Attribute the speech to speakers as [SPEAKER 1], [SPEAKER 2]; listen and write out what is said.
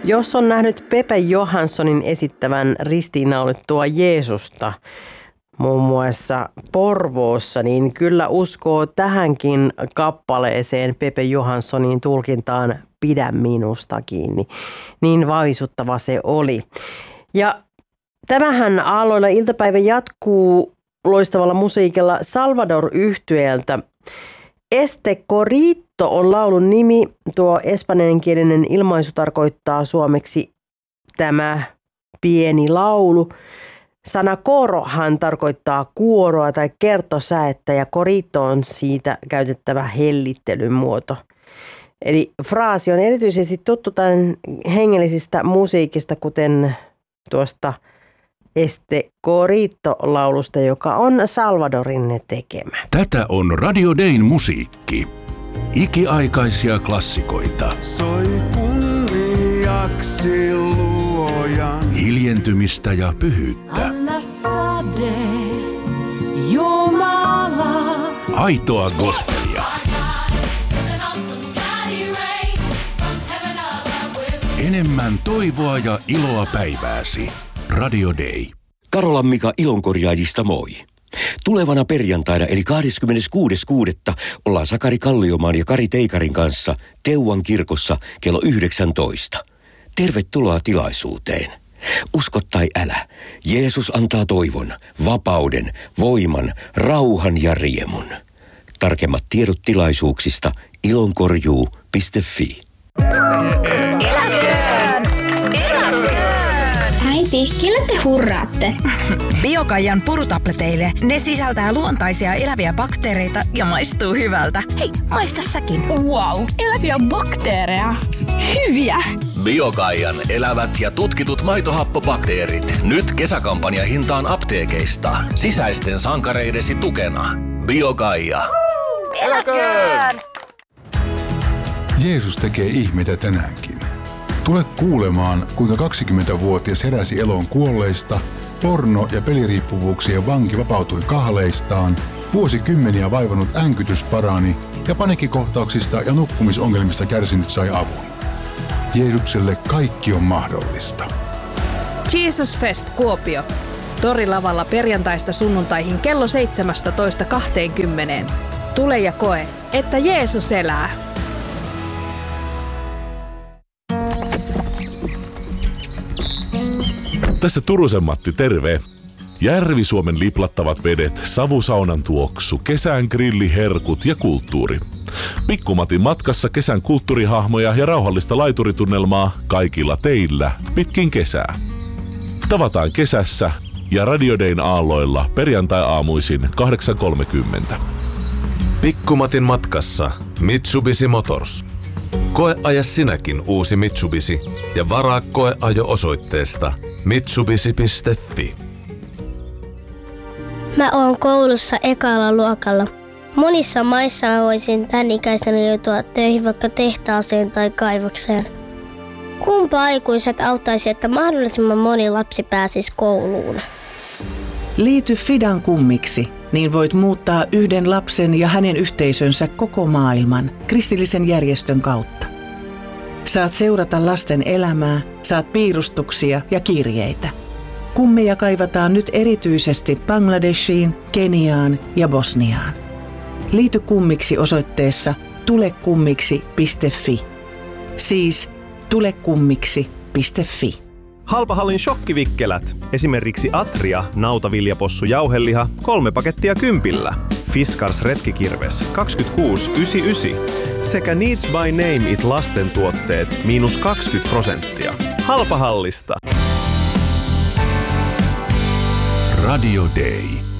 [SPEAKER 1] Jos on nähnyt Pepe Johanssonin esittävän ristiinnaulittua Jeesusta muun muassa Porvoossa, niin kyllä uskoo tähänkin kappaleeseen Pepe Johanssonin tulkintaan Pidä minusta kiinni. Niin vaisuttava se oli. Ja tämähän Aalloilla iltapäivä jatkuu loistavalla musiikilla Salvador-yhtyeeltä. Este Corito on laulun nimi. Tuo espanjankielinen ilmaisu tarkoittaa suomeksi tämä pieni laulu. Sana corohan tarkoittaa kuoroa tai kertosäettä ja corito on siitä käytettävä hellittelyn muoto. Eli fraasi on erityisesti tuttu tämän hengellisistä musiikista, kuten tuosta Este Corito-laulusta, joka on Salvadorin tekemä.
[SPEAKER 2] Tätä on Radio Dayn musiikki. Ikiaikaisia klassikoita.
[SPEAKER 3] Soi kunniaksi luojan.
[SPEAKER 2] Hiljentymistä ja pyhyyttä.
[SPEAKER 4] Anna sade, Jumala.
[SPEAKER 2] Aitoa gospelia. Enemmän toivoa ja iloa päivääsi. Radio Day.
[SPEAKER 5] Karolan Mika ilonkorjaajista moi. Tulevana perjantaina eli 26.6. ollaan Sakari Kalliomaan ja Kari Teikarin kanssa Teuvan kirkossa kello 19. Tervetuloa tilaisuuteen. Usko tai älä, Jeesus antaa toivon, vapauden, voiman, rauhan ja riemun. Tarkemmat tiedot tilaisuuksista ilonkorjuu.fi.
[SPEAKER 6] Äiti, kelle te hurraatte?
[SPEAKER 7] Biokaijan purutableteille. Ne sisältää luontaisia eläviä bakteereita ja maistuu hyvältä. Hei, maista säkin.
[SPEAKER 6] Wow, eläviä bakteereja. Hyviä!
[SPEAKER 8] Biokaijan elävät ja tutkitut maitohappobakteerit. Nyt kesäkampanja hintaan apteekeista. Sisäisten sankareidesi tukena. Biokaija.
[SPEAKER 7] Eläköön!
[SPEAKER 9] Jeesus tekee ihmeitä tänäänkin. Tule kuulemaan, kuinka 20-vuotias heräsi eloon kuolleista, porno- ja peliriippuvuuksien vanki vapautui kahleistaan, vuosikymmeniä vaivannut änkytys parani ja paniikkikohtauksista ja nukkumisongelmista kärsinyt sai avun. Jeesukselle kaikki on mahdollista.
[SPEAKER 10] Jesus Fest Kuopio. Torilavalla perjantaista sunnuntaihin kello 17:20. Tule ja koe, että Jeesus elää.
[SPEAKER 11] Tässä Turusen Matti, terve! Järvi-Suomen liplattavat vedet, savusaunan tuoksu, kesän grilliherkut ja kulttuuri. Pikkumatin matkassa kesän kulttuurihahmoja ja rauhallista laituritunnelmaa kaikilla teillä pitkin kesää. Tavataan kesässä ja Radio Dayn aalloilla perjantai-aamuisin 8.30.
[SPEAKER 12] Pikkumatin matkassa Mitsubishi Motors. Koeaja sinäkin uusi Mitsubishi ja varaa koeajo osoitteesta mitsubishi.fi.
[SPEAKER 13] Mä oon koulussa ekalla luokalla. Monissa maissa mä voisin tän ikäisenä joutua töihin vaikka tehtaaseen tai kaivokseen. Kumpa aikuiset auttaisi, että mahdollisimman moni lapsi pääsisi kouluun?
[SPEAKER 14] Liity Fidan kummiksi, niin voit muuttaa yhden lapsen ja hänen yhteisönsä koko maailman kristillisen järjestön kautta. Saat seurata lasten elämää, saat piirustuksia ja kirjeitä. Kummeja kaivataan nyt erityisesti Bangladeshiin, Keniaan ja Bosniaan. Liity kummiksi osoitteessa tulekummiksi.fi. Siis tulekummiksi.fi.
[SPEAKER 15] Halpahallin shokkivikkelät. Esimerkiksi Atria, nautaviljapossu jauheliha, 3 pakettia 10. Fiskars retkikirves 26,99 sekä Needs by Name It lasten tuotteet -20%. Halpahallista.
[SPEAKER 2] Radio Day.